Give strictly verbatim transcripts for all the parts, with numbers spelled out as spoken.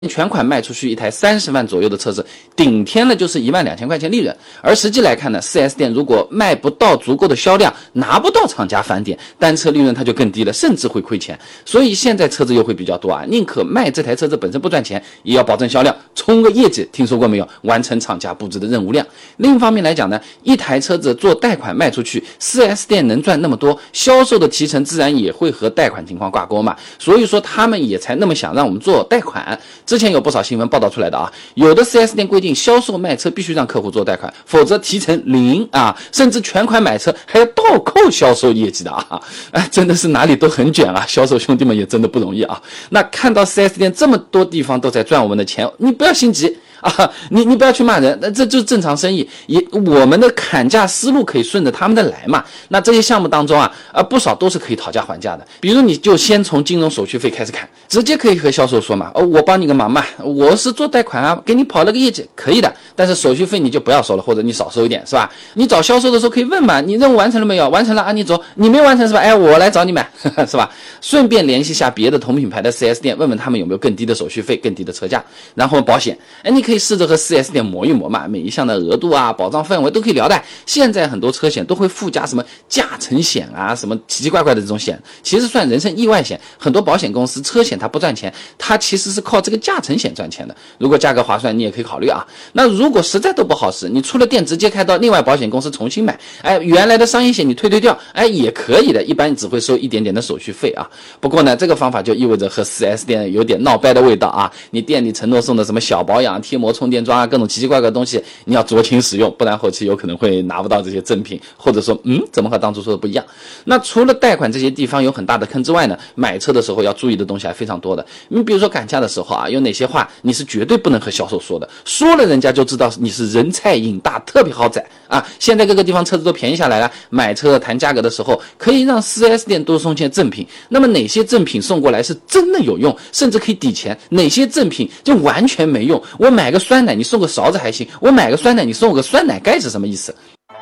全款卖出去一台三十万左右的车子，顶天了就是一万两千块钱利润。而实际来看呢 ，四 S 店如果卖不到足够的销量，拿不到厂家返点，单车利润它就更低了，甚至会亏钱。所以现在车子优惠比较多啊，宁可卖这台车子本身不赚钱，也要保证销量，冲个业绩。听说过没有？完成厂家布置的任务量。另一方面来讲呢，一台车子做贷款卖出去 ，四 S 店能赚那么多，销售的提成自然也会和贷款情况挂钩嘛。所以说他们也才那么想让我们做贷款。之前有不少新闻报道出来的啊，有的 四 S 店规定销售卖车必须让客户做贷款，否则提成零啊，甚至全款买车还要倒扣销售业绩的啊！哎，真的是哪里都很卷啊，销售兄弟们也真的不容易啊。那看到 四 S 店这么多地方都在赚我们的钱，你不要心急。啊，你你不要去骂人，那这就是正常生意。也我们的砍价思路可以顺着他们的来嘛。那这些项目当中啊，啊不少都是可以讨价还价的。比如你就先从金融手续费开始砍，直接可以和销售说嘛，哦，我帮你个忙嘛，我是做贷款啊，给你跑了个业绩，可以的。但是手续费你就不要收了，或者你少收一点，是吧？你找销售的时候可以问嘛，你任务完成了没有？完成了啊，你走。你没完成是吧？哎，我来找你买，呵呵是吧？顺便联系下别的同品牌的 四 S 店，问问他们有没有更低的手续费、更低的车价，然后保险，哎，你可以可以试着和 四 S 店磨一磨嘛，每一项的额度啊、保障范围都可以聊的。现在很多车险都会附加什么驾乘险啊，什么奇奇怪怪的这种险，其实算人身意外险。很多保险公司车险它不赚钱，它其实是靠这个驾乘险赚钱的。如果价格划算，你也可以考虑啊。那如果实在都不好使，你出了店直接开到另外保险公司重新买，哎，原来的商业险你退退掉，哎，也可以的，一般只会收一点点的手续费啊。不过呢，这个方法就意味着和 四 S 店有点闹掰的味道啊。你店里承诺送的什么小保养、贴膜充电桩啊，各种奇奇怪怪的东西，你要酌情使用，不然后期有可能会拿不到这些赠品，或者说，嗯，怎么和当初说的不一样？那除了贷款这些地方有很大的坑之外呢，买车的时候要注意的东西还非常多的。你比如说砍价的时候啊，有哪些话你是绝对不能和销售说的，说了人家就知道你是人菜瘾大，特别好宰啊！现在各个地方车子都便宜下来了，买车谈价格的时候可以让 四 S 店多送些赠品。那么哪些赠品送过来是真的有用，甚至可以抵钱？哪些赠品就完全没用？我买个酸奶你送个勺子还行，我买个酸奶你送我个酸奶盖是什么意思？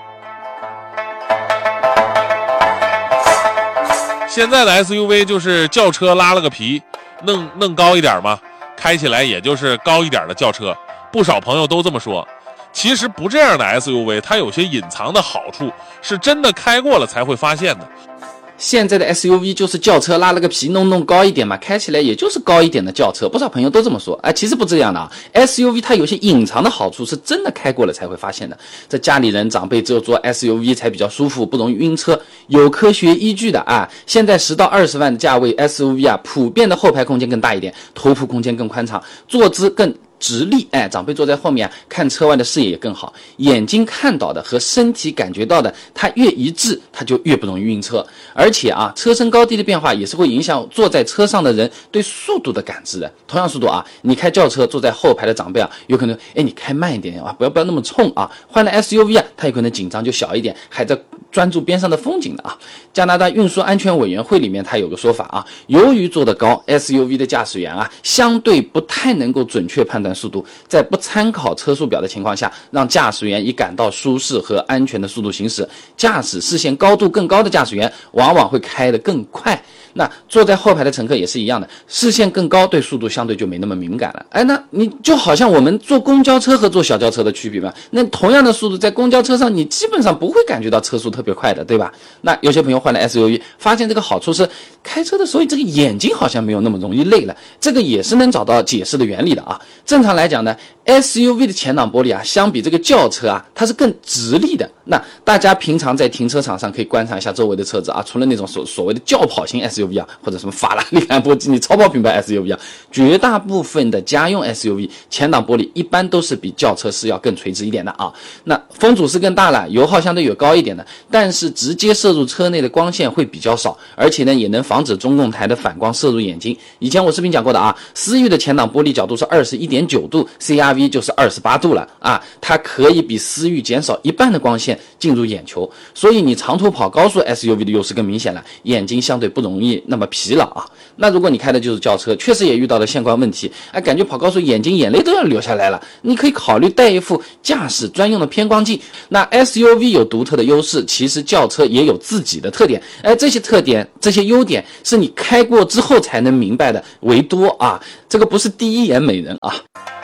现在的 S U V 就是轿车拉了个皮，弄弄高一点嘛，开起来也就是高一点的轿车，不少朋友都这么说。其实不这样的 S U V 它有些隐藏的好处，是真的开过了才会发现的。 现在的 S U V 就是轿车拉了个皮，弄弄高一点嘛，开起来也就是高一点的轿车，不少朋友都这么说。哎，其实不这样的啊 ，S U V 它有些隐藏的好处是真的开过了才会发现的。这家里人长辈只有坐 S U V 才比较舒服，不容易晕车，有科学依据的啊。现在十到二十万的价位 S U V 啊，普遍的后排空间更大一点，头部空间更宽敞，坐姿更直立，哎，长辈坐在后面啊，看车外的视野也更好，眼睛看到的和身体感觉到的，它越一致，它就越不容易晕车。而且啊，车身高低的变化也是会影响坐在车上的人对速度的感知的。同样速度啊，你开轿车坐在后排的长辈啊，有可能，哎，你开慢一点啊，不要不要那么冲啊。换了 S U V 啊，他有可能紧张就小一点，还在专注边上的风景的啊。加拿大运输安全委员会里面它有个说法啊，由于坐得高 ，S U V 的驾驶员啊，相对不太能够准确判断速度，在不参考车速表的情况下，让驾驶员以感到舒适和安全的速度行驶。驾驶视线高度更高的驾驶员往往会开得更快。那坐在后排的乘客也是一样的，视线更高，对速度相对就没那么敏感了。哎，那你就好像我们坐公交车和坐小轿车的区别嘛，那同样的速度在公交车上你基本上不会感觉到车速特别快的，对吧？那有些朋友换了 S U V， 发现这个好处是开车的时候这个眼睛好像没有那么容易累了，这个也是能找到解释的原理的啊。正常来讲呢， S U V 的前挡玻璃啊，相比这个轿车啊，它是更直立的。那大家平常在停车场上可以观察一下周围的车子啊，除了那种所所谓的轿跑型 S U V 啊，或者什么法拉利、兰博基尼超跑品牌 S U V 啊，绝大部分的家用 S U V 前挡玻璃一般都是比轿车是要更垂直一点的啊。那风阻是更大了，油耗相对有高一点的，但是直接射入车内的光线会比较少，而且呢也能防止中控台的反光射入眼睛。以前我视频讲过的啊，思域的前挡玻璃角度是 二十一点九度， C R V 就是二十八度了啊，它可以比思域减少一半的光线进入眼球，所以你长途跑高速 S U V 的优势更明显了，眼睛相对不容易易那么疲劳啊。那如果你开的就是轿车，确实也遇到了相关问题，哎，感觉跑高速眼睛眼泪都要流下来了。你可以考虑带一副驾驶专用的偏光镜。那 S U V 有独特的优势，其实轿车也有自己的特点，哎，这些特点、这些优点是你开过之后才能明白的，为多啊，这个不是第一眼美人啊。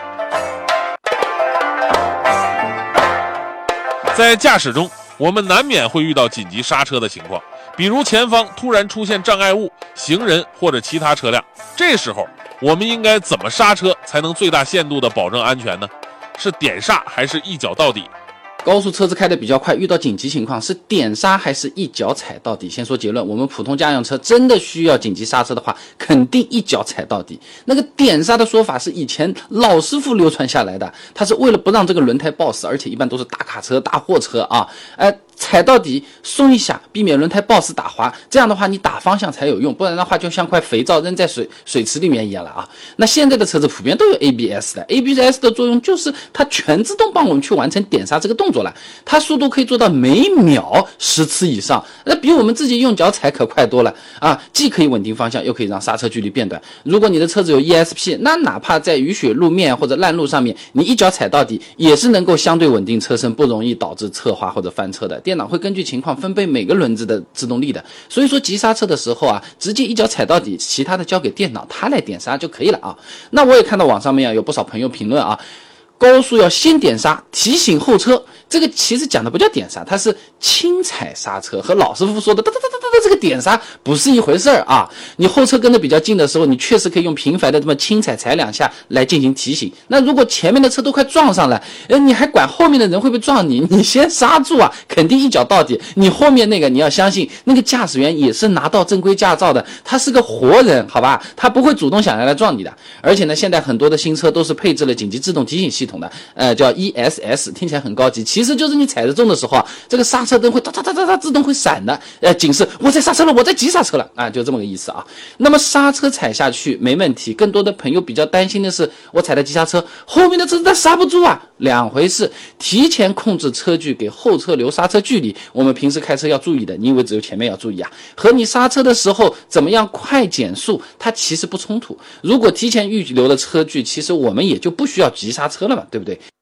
在驾驶中，我们难免会遇到紧急刹车的情况，比如前方突然出现障碍物、行人或者其他车辆，这时候我们应该怎么刹车才能最大限度地保证安全呢？是点刹还是一脚到底？ 高速车子开得比较快，遇到紧急情况是点刹还是一脚踩到底？先说结论，我们普通家用车真的需要紧急刹车的话，肯定一脚踩到底。那个点刹的说法是以前老师傅流传下来的，他是为了不让这个轮胎抱死，而且一般都是大卡车、大货车啊，呃。踩到底松一下，避免轮胎抱死打滑，这样的话你打方向才有用，不然的话就像块肥皂扔在水水池里面一样了啊。那现在的车子普遍都有 A B S 的 ，A B S 的作用就是它全自动帮我们去完成点刹这个动作了，它速度可以做到每秒十次以上，那比我们自己用脚踩可快多了啊！既可以稳定方向，又可以让刹车距离变短。如果你的车子有 E S P， 那哪怕在雨雪路面或者烂路上面，你一脚踩到底也是能够相对稳定车身，不容易导致侧滑或者翻车的。电脑会根据情况分配每个轮子的制动力的，所以说急刹车的时候啊，直接一脚踩到底，其他的交给电脑，它来点刹就可以了啊。那我也看到网上面啊有不少朋友评论啊，高速要先点刹，提醒后车，这个其实讲的不叫点刹，它是轻踩刹车，和老师傅说的哒哒哒哒哒这个点刹不是一回事儿啊。你后车跟得比较近的时候，你确实可以用频繁的这么轻踩踩两下来进行提醒。那如果前面的车都快撞上了，呃，你还管后面的人会不会撞你？你先刹住啊，肯定一脚到底。你后面那个你要相信，那个驾驶员也是拿到正规驾照的，他是个活人，好吧？他不会主动想要来撞你的。而且呢，现在很多的新车都是配置了紧急自动提醒系统的，呃，叫 E S S， 听起来很高级，其实就是你踩着重的时候啊，这个刹车灯会哒哒哒哒哒自动会闪的，呃，警示我在刹车了，我在急刹车了啊，就这么个意思啊。那么刹车踩下去没问题，更多的朋友比较担心的是，我踩的急刹车，后面的车子它刹不住啊，两回事。提前控制车距，给后车留刹车距离，我们平时开车要注意的。你以为只有前面要注意啊？和你刹车的时候怎么样快减速，它其实不冲突。如果提前预留了车距，其实我们也就不需要急刹车了嘛，对不对？